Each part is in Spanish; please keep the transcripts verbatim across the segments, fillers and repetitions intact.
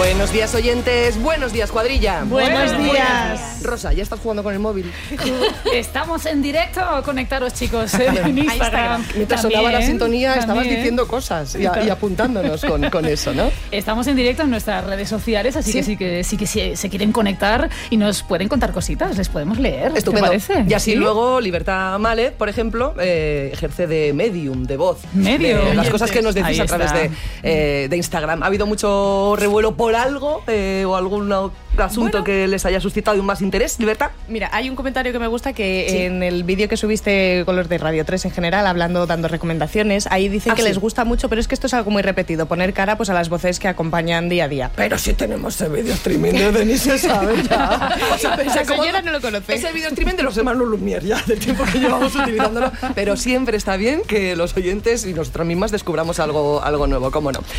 Buenos días, oyentes. Buenos días, cuadrilla. Buenos días. Rosa, ¿ya estás jugando con el móvil? Estamos en directo. Conectaros, chicos, eh, en Instagram. Mientras También, sonaba la sintonía, también. estabas diciendo cosas y, a, y apuntándonos con, con eso, ¿no? Estamos en directo en nuestras redes sociales, así ¿Sí? que sí que sí que sí, se quieren conectar y nos pueden contar cositas, les podemos leer. Estupendo. ¿Te parece? Y así ¿Sí? luego Libertad Malet, por ejemplo, eh, ejerce de medium, de voz. Medium. De las cosas que nos decís Ahí a través de, está. eh, de Instagram. ¿Ha habido mucho revuelo por algo eh, o algún asunto Bueno. que les haya suscitado más interés, Libertad? Mira, hay un comentario que me gusta que Sí. en el vídeo que subiste con los de Radio tres en general, hablando, dando recomendaciones, ahí dicen Ah, que sí. les gusta mucho, pero es que esto es algo muy repetido, poner cara pues a las voces que acompañan día a día. Pero si tenemos ese video streaming de Denis, se sabe ya. O sea, Esa como- señora no lo conoce. Es el video streaming de los hermanos Lumière, ya, del tiempo que llevamos utilizándolo. Pero siempre está bien que los oyentes y nosotras mismas descubramos algo, algo nuevo, ¿cómo no?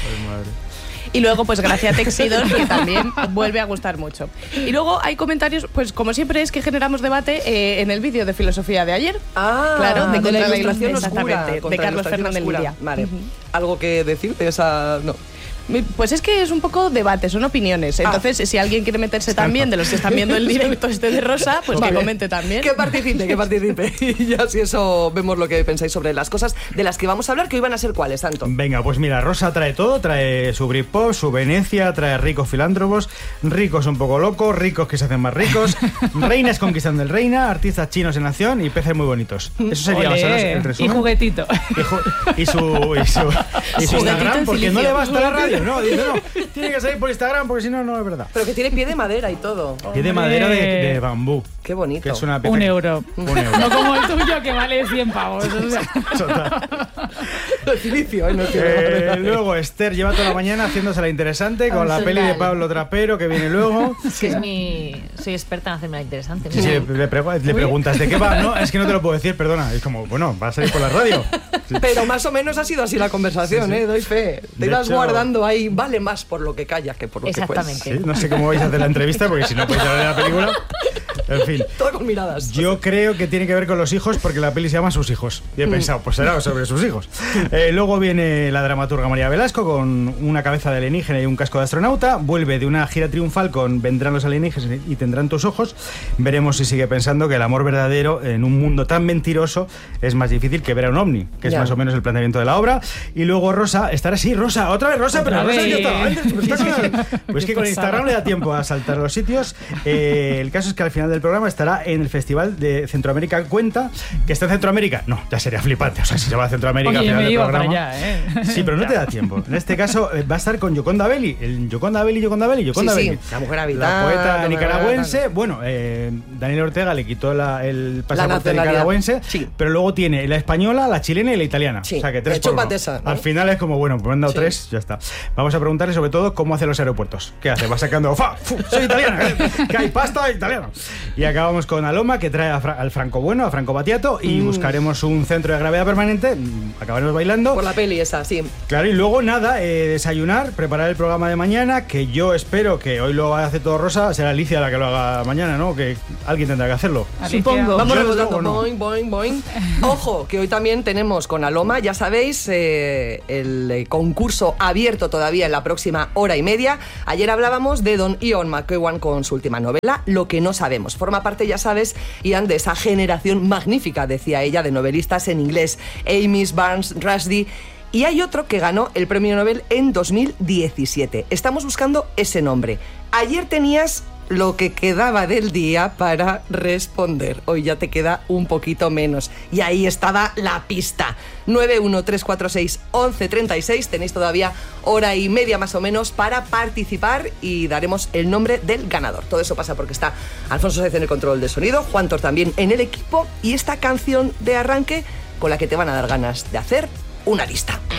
Y luego, pues gracias a Texidor, que también vuelve a gustar mucho. Y luego hay comentarios, pues como siempre es que generamos debate eh, en el vídeo de filosofía de ayer. Ah, Claro, de de contra la la ilustración ilustración, oscura. exactamente, contra de la Carlos ilustración Fernández oscura. Lidia. Vale. Ujú. ¿Algo que decir de esa...? No. Pues es que es un poco debate, son opiniones. Entonces, si alguien quiere meterse también de los que están viendo el directo este de Rosa, pues Vale. que comente también. Que participe, que participe. Y ya si eso vemos lo que pensáis sobre las cosas de las que vamos a hablar, que hoy van a ser cuáles, Santo. Venga, pues mira, Rosa trae todo, trae su Britpop, su Venecia, trae ricos filántropos, ricos un poco locos, ricos que se hacen más ricos, reinas conquistando el reina, artistas chinos en acción y peces muy bonitos. Eso sería más o menos Olé. el Y resumen. juguetito. Y, ju- y su, y su, y su Juguetito Instagram, en porque silicio. no le basta la radio, no, dice no, tiene que salir por Instagram porque si no, no es verdad. Pero que tiene pie de madera y todo. Y de madera de, de bambú, Qué bonito. que es una pieza Un que- euro. Un euro. No como el tuyo, que vale cien pavos. O sea. Total. El silicio, ¿eh? No es pie de Eh, madera. luego Esther lleva toda la mañana haciéndose la interesante con la peli de Pablo Trapero que viene luego. Es que es mi... soy experta en hacerme la interesante. Sí, sí, le, le pregu- le preguntas ¿de qué va? No, es que no te lo puedo decir, perdona. Es como, bueno, va a salir por la radio. Sí. Pero más o menos ha sido así la conversación, Sí, sí. ¿eh? Doy fe. Te De ibas hecho- guardando ahí. Vale más por lo que callas que por lo que Exactamente. puedes. Sí, no sé cómo vais a hacer la entrevista porque si no podéis hablar de la película. En fin. Todo con miradas. Yo creo que tiene que ver con los hijos porque la peli se llama Sus hijos. Y he pensado, pues será sobre sus hijos. Eh, luego viene la dramaturga María Velasco con una cabeza de alienígena y un casco de astronauta. Vuelve de una gira triunfal con Vendrán los alienígenas y tendrán tus ojos. Veremos si sigue pensando que el amor verdadero en un mundo tan mentiroso es más difícil que ver a un ovni, que es Ya. más o menos el planteamiento de la obra. Y luego Rosa estará así, Rosa, otra vez Rosa, Otra pero Rosa vez. ya estaba antes. pero está con- Pues Qué que con pesada. Instagram le da tiempo a saltar los sitios. Eh, el caso es que al final del programa estará en el Festival de Centroamérica Cuenta, que está en Centroamérica. No, ya sería flipante. O sea, si se va a Centroamérica Oye, al yo final me del iba para programa. allá, ¿eh? Sí, pero no te da tiempo. En este caso eh, va a estar con Yoconda Belli. El Yoconda Belli, Yoconda Belli, Yoconda Sí, sí, Belli. la mujer La habitada, poeta la nicaragüense. Bueno, eh, Daniel Ortega le quitó la- el pasaporte nacionalidad. nicaragüense, Sí. pero luego tiene la española, la chilena y la italiana. Sí. O sea que tres Eh, por uno. chúpate esa, ¿no? Al final es como, bueno, pues me han dado Sí. tres, ya está. Vamos a preguntarle sobre todo cómo hace los aeropuertos. ¿Qué hace? Va sacando, ¡fa! ¡Fu! ¡Soy italiana! Que hay pasta italiano. Y acabamos con Aloma, que trae a Fra- al Franco Bueno, a Franco Battiato, y buscaremos un centro de gravedad permanente. mm, Acabaremos bailando. Por la peli esa, sí. Claro, y luego nada, eh, desayunar, preparar el programa de mañana, que yo espero que hoy lo hace todo Rosa, será Alicia la que lo haga mañana, ¿no? Que alguien tendrá que hacerlo. Alicia. Supongo. Vamos Yo, desde rebotando, luego, no. boing, boing, boing. Ojo, que hoy también tenemos con Aloma, ya sabéis, eh, el eh, concurso abierto todavía en la próxima hora y media. Ayer hablábamos de Don Ian McEwan con su última novela, Lo que no sabemos. Forma parte, ya sabes, Ian, de esa generación magnífica, decía ella, de novelistas en inglés, Amis, Barnes, Rushdie. Y hay otro que ganó el premio Nobel en dos mil diecisiete. Estamos buscando ese nombre. Ayer tenías lo que quedaba del día para responder. Hoy ya te queda un poquito menos. Y ahí estaba la pista. nueve uno tres cuatro seis once treinta y seis. Tenéis todavía hora y media más o menos para participar y daremos el nombre del ganador. Todo eso pasa porque está Alfonso Sez en el control de sonido, Juan Tor también en el equipo y esta canción de arranque con la que te van a dar ganas de hacer una lista.